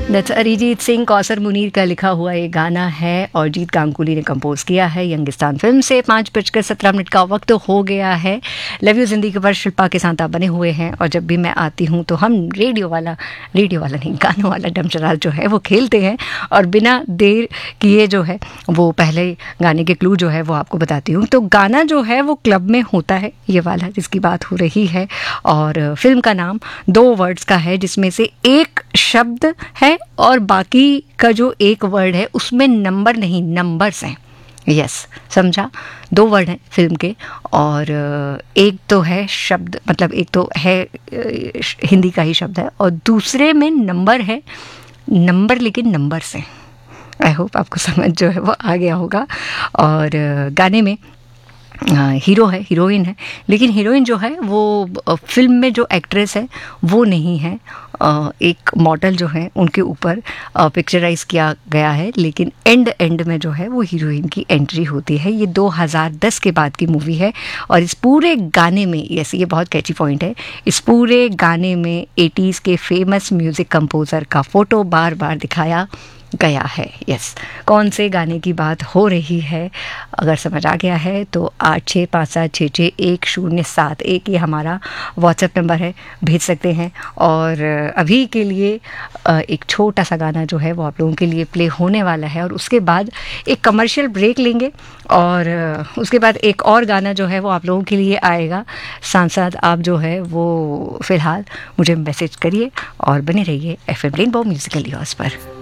That's Arijit Singh, Kausar Munir का लिखा हुआ ये गाना है और जीत गांगुली ने कंपोज किया है यंगिस्तान फिल्म से। 5:17 का वक्त हो गया है। लव यू जिंदगी पर शिल्पा के साथ आप बने हुए हैं और जब भी मैं आती हूँ तो हम रेडियो वाला नहीं, गानों वाला डमशराज जो है वो खेलते हैं। और बिना देर किए जो है वो पहले गाने के क्लू जो है वो आपको बताती हूँ। तो गाना जो है वो क्लब में होता है, ये वाला जिसकी बात हो रही है। और फिल्म का नाम 2 वर्ड्स का है, जिसमें से एक शब्द है और बाकी का जो एक वर्ड है उसमें नंबर नहीं, नंबर्स हैं। यस, समझा? 2 वर्ड हैं फिल्म के और एक तो है शब्द, मतलब एक तो है हिंदी का ही शब्द है और दूसरे में नंबर है, नंबर लेकिन नंबर्स हैं। आई होप आपको समझ जो है वो आ गया होगा। और गाने में हीरो है, हीरोइन है, लेकिन हीरोइन जो है वो फिल्म में जो एक्ट्रेस है वो नहीं है, एक मॉडल जो है उनके ऊपर पिक्चराइज किया गया है। लेकिन एंड में जो है वो हीरोइन की एंट्री होती है। ये 2010 के बाद की मूवी है और इस पूरे गाने में, ये बहुत कैची पॉइंट है, इस पूरे गाने में 80s के फेमस म्यूज़िक कंपोज़र का फ़ोटो बार बार दिखाया गया है। यस, कौन से गाने की बात हो रही है? अगर समझ आ गया है तो 8657661071 ये हमारा व्हाट्सएप नंबर है, भेज सकते हैं। और अभी के लिए एक छोटा सा गाना जो है वो आप लोगों के लिए प्ले होने वाला है और उसके बाद एक कमर्शियल ब्रेक लेंगे और उसके बाद एक और गाना जो है वो आप लोगों के लिए आएगा। साथ साथ आप जो है वो फ़िलहाल मुझे मैसेज करिए और बने रहिए FM रेनबो म्यूजिकल ईयर्स पर।